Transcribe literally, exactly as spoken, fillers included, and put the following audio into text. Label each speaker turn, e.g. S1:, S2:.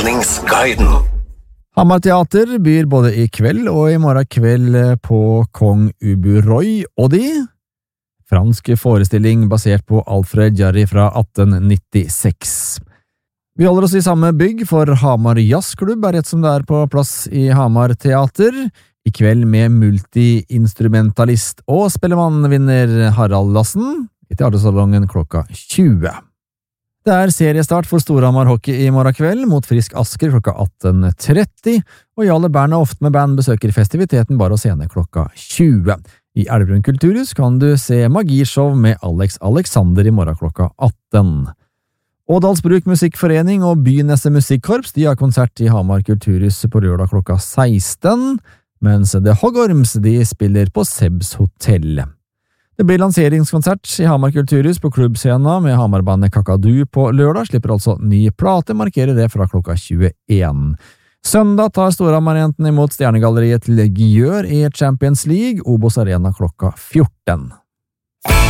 S1: Underholdningsguiden.
S2: Hamar Teater byr både i kveld og i morgen kveld på Kong Ubu-Roy og de. Fransk forestilling basert på Alfred Jarry fra atten nittiseks. Vi holder oss i samme bygg, for Hamar Jazzklubb er rett som det er på plass i Hamar Teater. I kveld med multi-instrumentalist og spellemannvinner Harald Lassen i teatersalongen klokka tjue. Det er seriestart for Storhamar Hockey i morgen kveld mot Frisk Asker klokka atten tretti, og Jarle Bern og Ofte med band besøker festiviteten bare å scene klokka tjue. I Elverum Kulturhus kan du se magishow med Alex Alexander i morgen klokka atten. Ådalsbruk Musikkforening og Bynesse Musikkorps de har konsert i Hamar Kulturhus på lørdag klokka seksten, mens The Hoggorms de spiller på Sebs Hotel. Det blir lanseringskonsert i Hamar Kulturhus på klubbscena med Hamarbandet Kakadu på lørdag, slipper altså ny plate, markerer det fra klokka tjueen. Søndag tar Storhamar-jentene imot Stjernegalleriet til Gjør i Champions League, Obos Arena klokka fjorten.